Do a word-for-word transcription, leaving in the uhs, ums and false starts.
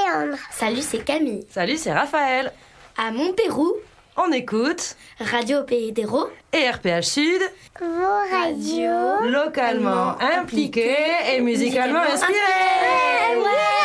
Léandre. Salut, c'est Camille. Salut, c'est Raphaël. À Montpérou, On écoute Radio Pays d'Hérault et R P H Sud, Vos radios. localement impliqués et musicalement inspirés. Ouais, ouais.